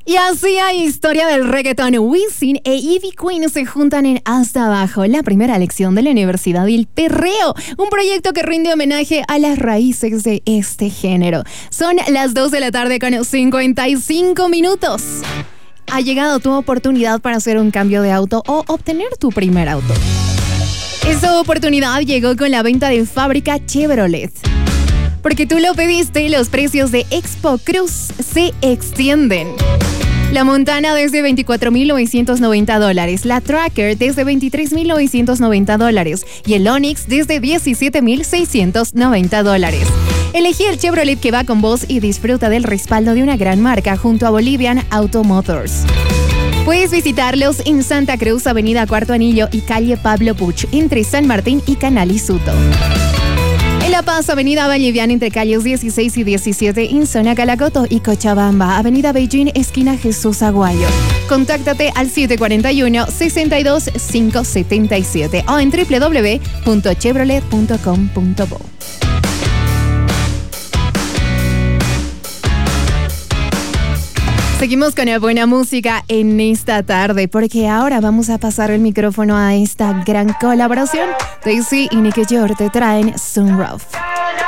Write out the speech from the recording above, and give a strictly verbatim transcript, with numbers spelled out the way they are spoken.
Y así hay historia del reggaetón. Wisin e Ivy Queen se juntan en Hasta Abajo, la primera lección de la Universidad del Perreo, un proyecto que rinde homenaje a las raíces de este género. Son las dos de la tarde con cincuenta y cinco minutos. Ha llegado tu oportunidad para hacer un cambio de auto o obtener tu primer auto. Esta oportunidad llegó con la venta de fábrica Chevrolet. Porque tú lo pediste, los precios de Expo Cruz se extienden. La Montana desde veinticuatro mil novecientos noventa dólares, la Tracker desde veintitrés mil novecientos noventa dólares y el Onix desde diecisiete mil seiscientos noventa dólares. Elegí el Chevrolet que va con vos y disfruta del respaldo de una gran marca junto a Bolivian Auto Motors. Puedes visitarlos en Santa Cruz, Avenida Cuarto Anillo y calle Pablo Puch, entre San Martín y Canal Isuto. En La Paz, Avenida Valleviana entre calles dieciséis y diecisiete en zona Calacoto y Cochabamba, Avenida Beijing, esquina Jesús Aguayo. Contáctate al siete cuatro uno, seis dos cinco siete siete o en doble u doble u doble u punto chevrolet punto com punto bo. Seguimos con la buena música en esta tarde, porque ahora vamos a pasar el micrófono a esta gran colaboración. Daisy y Nicky York te traen Sunroof.